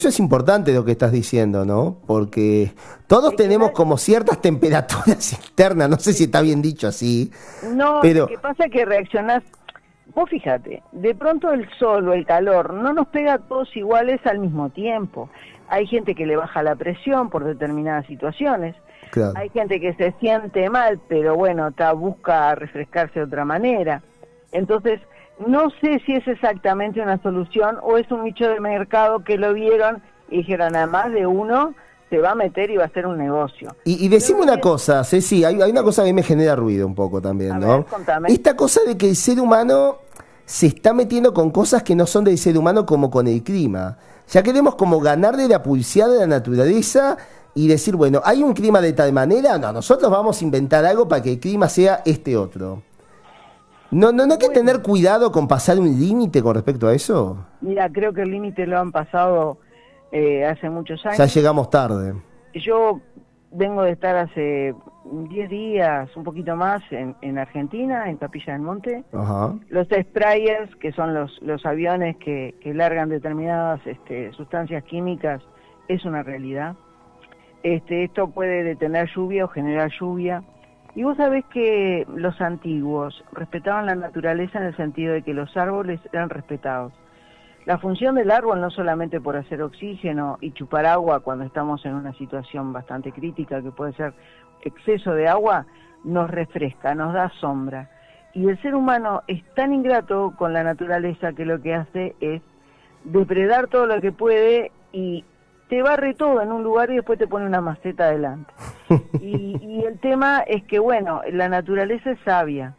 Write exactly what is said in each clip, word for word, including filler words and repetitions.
Eso es importante lo que estás diciendo, ¿no? Porque todos tenemos como ciertas temperaturas internas, no sé si está bien dicho así, No, pero... lo que pasa es que reaccionás, vos fíjate, de pronto el sol o el calor no nos pega a todos iguales al mismo tiempo. Hay gente que le baja la presión por determinadas situaciones, Claro. hay gente que se siente mal, pero bueno, ta, busca refrescarse de otra manera. Entonces, no sé si es exactamente una solución o es un nicho de mercado que lo vieron y dijeron, además de uno, se va a meter y va a hacer un negocio. Y, y decime una cosa, Ceci, hay, hay una cosa que a mí me genera ruido un poco también, A ¿no? ver, contame. Esta cosa de que el ser humano se está metiendo con cosas que no son del ser humano, como con el clima. Ya queremos como ganarle la pulseada de la naturaleza y decir, bueno, ¿hay un clima de tal manera? No, nosotros vamos a inventar algo para que el clima sea este otro. ¿No, no, no hay que Bueno. tener cuidado con pasar un límite con respecto a eso? Mira, creo que el límite lo han pasado eh, hace muchos años. Ya llegamos tarde. Yo vengo de estar hace diez días, un poquito más, en, en Argentina, en Capilla del Monte. Ajá. Los sprayers, que son los, los aviones que, que largan determinadas este, sustancias químicas, es una realidad. Este, esto puede detener lluvia o generar lluvia. Y vos sabés que los antiguos respetaban la naturaleza en el sentido de que los árboles eran respetados. La función del árbol, no solamente por hacer oxígeno y chupar agua cuando estamos en una situación bastante crítica, que puede ser exceso de agua, nos refresca, nos da sombra. Y el ser humano es tan ingrato con la naturaleza que lo que hace es depredar todo lo que puede y te barre todo en un lugar y después te pone una maceta adelante. Y, y el tema es que, bueno, la naturaleza es sabia.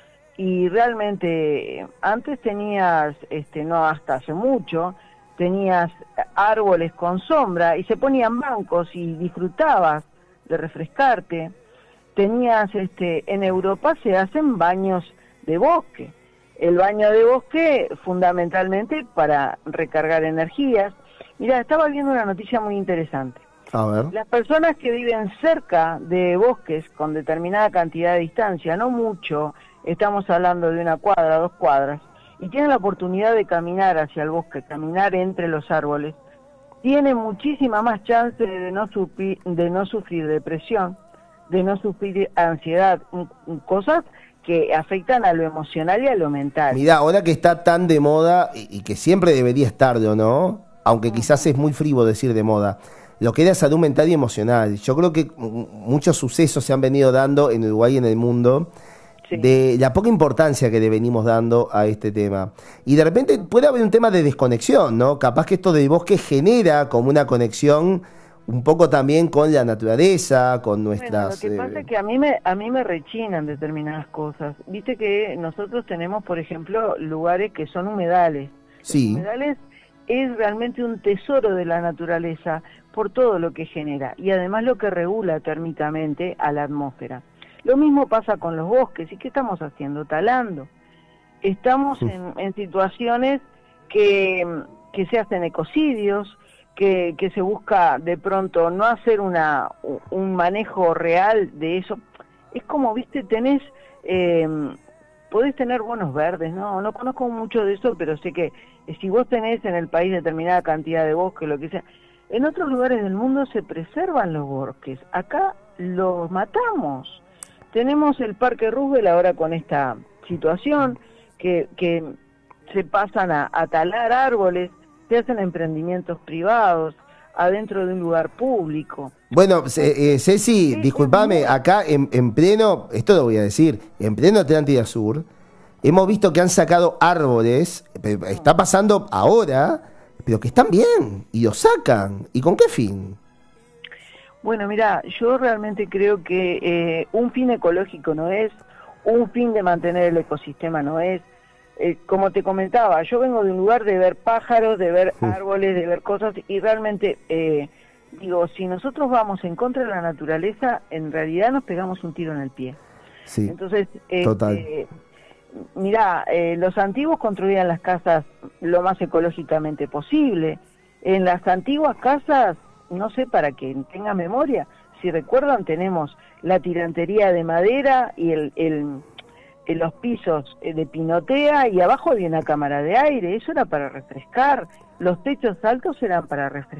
Y realmente, antes tenías, este, no hasta hace mucho, tenías árboles con sombra y se ponían bancos y disfrutabas de refrescarte. Tenías, este, en Europa se hacen baños de bosque. El baño de bosque fundamentalmente para recargar energías. Mira, estaba viendo una noticia muy interesante. A ver. Las personas que viven cerca de bosques con determinada cantidad de distancia, no mucho, estamos hablando de una cuadra, dos cuadras, y tienen la oportunidad de caminar hacia el bosque, caminar entre los árboles, tienen muchísima más chance de no sufrir, de no sufrir depresión, de no sufrir ansiedad, cosas que afectan a lo emocional y a lo mental. Mirá, ahora que está tan de moda, y, y que siempre debería estarlo, ¿no? Aunque quizás es muy frívolo decir de moda, lo que era salud mental y emocional. Yo creo que muchos sucesos se han venido dando en Uruguay y en el mundo, sí, de la poca importancia que le venimos dando a este tema. Y de repente puede haber un tema de desconexión, ¿no? Capaz que esto del bosque genera como una conexión un poco también con la naturaleza, con nuestras... Bueno, lo que pasa eh... es que a mí, me, a mí me rechinan determinadas cosas. Viste que nosotros tenemos, por ejemplo, lugares que son humedales. Sí. Los humedales es realmente un tesoro de la naturaleza por todo lo que genera y además lo que regula térmicamente a la atmósfera. Lo mismo pasa con los bosques. ¿Y qué estamos haciendo? Talando. Estamos en, en situaciones que, que se hacen ecocidios, que, que se busca de pronto no hacer una un manejo real de eso. Es como, viste, tenés... Eh, podés tener bonos verdes, no no conozco mucho de eso, pero sé que si vos tenés en el país determinada cantidad de bosque, lo que sea, en otros lugares del mundo se preservan los bosques, acá los matamos. Tenemos el Parque Roosevelt ahora con esta situación, que, que se pasan a, a talar árboles, se hacen emprendimientos privados, adentro de un lugar público. Bueno, eh, Ceci, sí, disculpame, acá en, en pleno, esto lo voy a decir, en pleno Atlántida Sur, hemos visto que han sacado árboles, está pasando ahora, pero que están bien, y los sacan. ¿Y con qué fin? Bueno, mira, yo realmente creo que eh, un fin ecológico no es, un fin de mantener el ecosistema no es. Eh, como te comentaba, yo vengo de un lugar de ver pájaros, de ver sí. árboles, de ver cosas, y realmente, eh, digo, si nosotros vamos en contra de la naturaleza, en realidad nos pegamos un tiro en el pie. Sí, entonces, eh, total. Eh, mirá, eh, los antiguos construían las casas lo más ecológicamente posible. En las antiguas casas, no sé, para que tenga memoria, si recuerdan, tenemos la tirantería de madera y el... el en los pisos de pinotea y abajo había una cámara de aire, eso era para refrescar, Los techos altos serán para refrescar.